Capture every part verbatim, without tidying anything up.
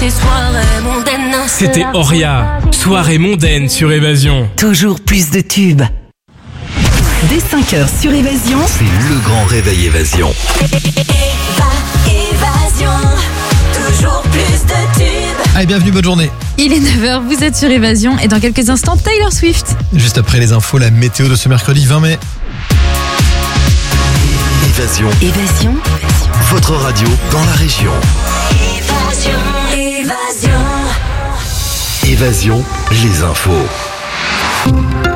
des soirées mondaines. C'était Oria, soirée mondaine sur Évasion. Toujours plus de tubes. Dès cinq heures sur Évasion, c'est le grand réveil Évasion. Évasion, toujours plus de tubes. Allez, bienvenue, bonne journée. Il est neuf heures, vous êtes sur Évasion et dans quelques instants, Taylor Swift. Juste après les infos, la météo de ce mercredi vingt mai. Évasion. Évasion, Votre radio dans la région. Évasion, évasion. Évasion, les infos.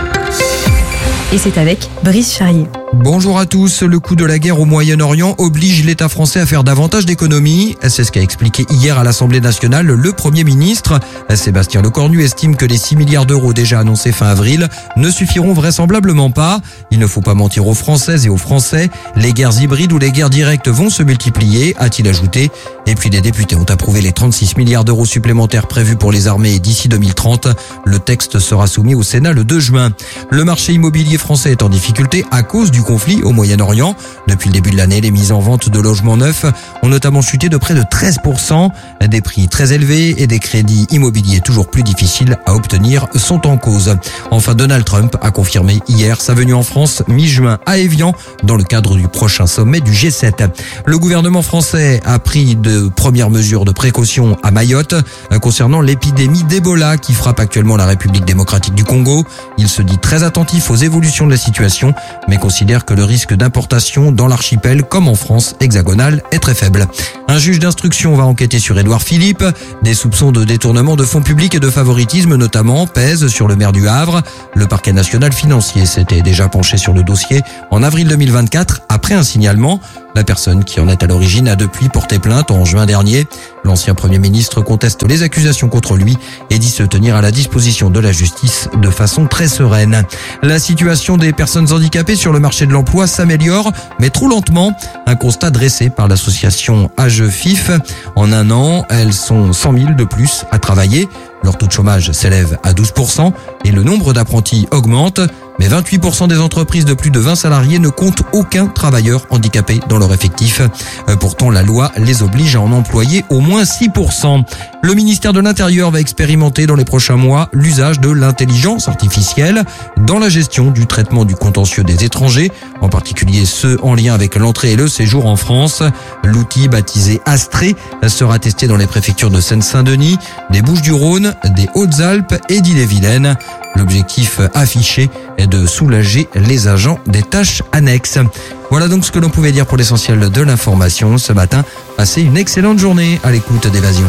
Et c'est avec Brice Charrier. Bonjour à tous. Le coût de la guerre au Moyen-Orient oblige l'État français à faire davantage d'économies. C'est ce qu'a expliqué hier à l'Assemblée nationale le Premier ministre. Sébastien Lecornu estime que les six milliards d'euros déjà annoncés fin avril ne suffiront vraisemblablement pas. Il ne faut pas mentir aux Françaises et aux Français. Les guerres hybrides ou les guerres directes vont se multiplier, a-t-il ajouté. Et puis les députés ont approuvé les trente-six milliards d'euros supplémentaires prévus pour les armées d'ici deux mille trente. Le texte sera soumis au Sénat le deux juin. Le marché immobilier français est en difficulté à cause du conflit au Moyen-Orient. Depuis le début de l'année, les mises en vente de logements neufs ont notamment chuté de près de treize pour cent. Des prix très élevés et des crédits immobiliers toujours plus difficiles à obtenir sont en cause. Enfin, Donald Trump a confirmé hier sa venue en France mi-juin à Évian dans le cadre du prochain sommet du G sept. Le gouvernement français a pris de premières mesures de précaution à Mayotte concernant l'épidémie d'Ebola qui frappe actuellement la République démocratique du Congo. Il se dit très attentif aux évolutions de la situation, mais considère que le risque d'importation dans l'archipel, comme en France hexagonale, est très faible. Un juge d'instruction va enquêter sur Édouard Philippe. Des soupçons de détournement de fonds publics et de favoritisme notamment pèsent sur le maire du Havre. Le parquet national financier s'était déjà penché sur le dossier en avril deux mille vingt-quatre après un signalement. La personne qui en est à l'origine a depuis porté plainte en juin dernier. L'ancien Premier ministre conteste les accusations contre lui et dit se tenir à la disposition de la justice de façon très sereine. La situation des personnes handicapées sur le marché de l'emploi s'améliore, mais trop lentement. Un constat dressé par l'association A G E F I F. En un an, elles sont cent mille de plus à travailler. Leur taux de chômage s'élève à douze pour cent et le nombre d'apprentis augmente. Mais vingt-huit pour cent des entreprises de plus de vingt salariés ne comptent aucun travailleur handicapé dans leur effectif. Pourtant, la loi les oblige à en employer au moins six pour cent. Le ministère de l'Intérieur va expérimenter dans les prochains mois l'usage de l'intelligence artificielle dans la gestion du traitement du contentieux des étrangers, en particulier ceux en lien avec l'entrée et le séjour en France. L'outil baptisé Astrée sera testé dans les préfectures de Seine-Saint-Denis, des Bouches-du-Rhône, des Hautes-Alpes et d'Ille-et-Vilaine. L'objectif affiché est de soulager les agents des tâches annexes. Voilà donc ce que l'on pouvait dire pour l'essentiel de l'information ce matin. Passez une excellente journée à l'écoute d'Évasion.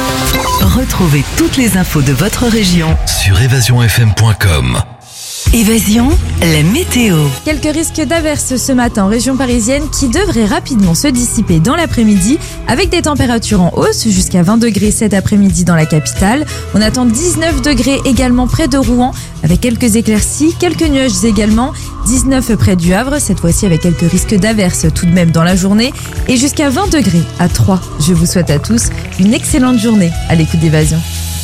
retrouvez toutes les infos de votre région Sur évasion f m point com. Évasion, la météo. Quelques risques d'averses ce matin en région parisienne qui devraient rapidement se dissiper dans l'après-midi avec des températures en hausse jusqu'à vingt degrés cet après-midi dans la capitale. On attend dix-neuf degrés également près de Rouen avec quelques éclaircies, quelques nuages également. dix-neuf près du Havre, cette fois-ci avec quelques risques d'averses tout de même dans la journée. Et jusqu'à vingt degrés à Troyes. Je vous souhaite à tous une excellente journée à l'écoute d'Évasion.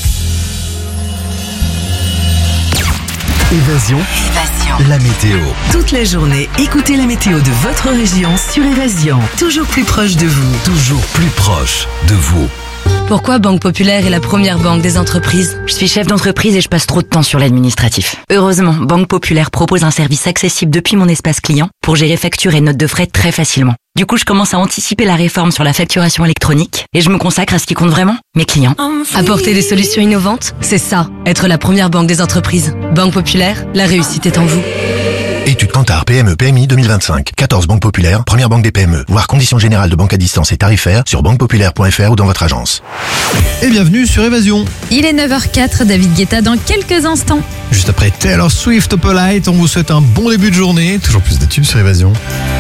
Évasion. Évasion. La météo. Toute la journée, écoutez la météo de votre région sur Évasion. Toujours plus proche de vous. Toujours plus proche de vous. Pourquoi Banque Populaire est la première banque des entreprises? Je suis chef d'entreprise et je passe trop de temps sur l'administratif. Heureusement, Banque Populaire propose un service accessible depuis mon espace client pour gérer factures et notes de frais très facilement. Du coup, je commence à anticiper la réforme sur la facturation électronique et je me consacre à ce qui compte vraiment, mes clients. Apporter des solutions innovantes, c'est ça, être la première banque des entreprises. Banque Populaire, la réussite est en vous. Étude Kantar P M E P M I deux mille vingt-cinq. quatorze banques populaires, première banque des P M E. Voir conditions générales de banque à distance et tarifaires sur banque populaire point f r ou dans votre agence. Et bienvenue sur Évasion. Il est neuf heures quatre, David Guetta dans quelques instants. Juste après Taylor Swift, Opalite, on vous souhaite un bon début de journée. Toujours plus de tubes sur Évasion.